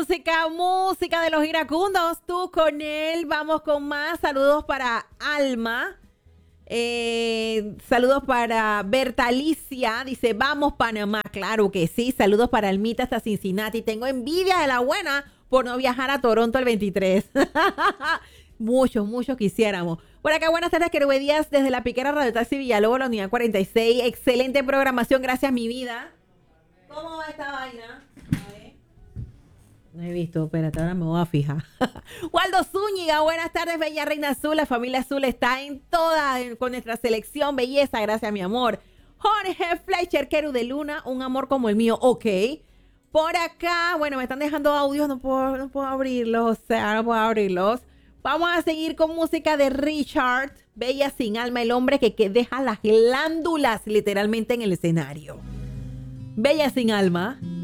música, música de los iracundos. Tú con él. Vamos con más. Saludos para Alma. Saludos para Bertalicia. Dice, vamos Panamá. Claro que sí. Saludos para Almita hasta Cincinnati. Tengo envidia de la buena por no viajar a Toronto el 23. Muchos quisiéramos. Por acá, buenas tardes, Querube Díaz, desde la Piquera Radio Taxi Villalobos, la unidad 46. Excelente programación, gracias, mi vida. ¿Cómo va esta vaina? A ver. No he visto, espérate, ahora me voy a fijar. Waldo Zúñiga, buenas tardes, bella reina azul. La familia azul está en toda con nuestra selección. Belleza, gracias, mi amor. Jorge Fletcher, Queru de Luna, un amor como el mío. Ok. Por acá, bueno, me están dejando audios, no puedo abrirlos, o sea, no puedo abrirlos. Vamos a seguir con música de Richard, Bella sin alma, el hombre que deja las glándulas literalmente en el escenario. Bella sin alma.